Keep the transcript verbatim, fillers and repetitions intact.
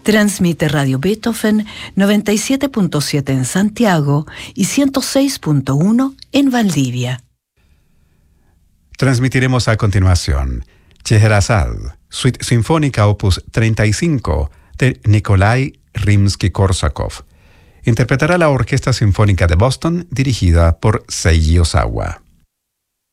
Transmite Radio Beethoven noventa y siete punto siete en Santiago y ciento seis punto uno en Valdivia. Transmitiremos a continuación Scheherazade, Suite Sinfónica Opus treinta y cinco de Nikolai Rimsky-Korsakov. Interpretará la Orquesta Sinfónica de Boston dirigida por Seiji Ozawa.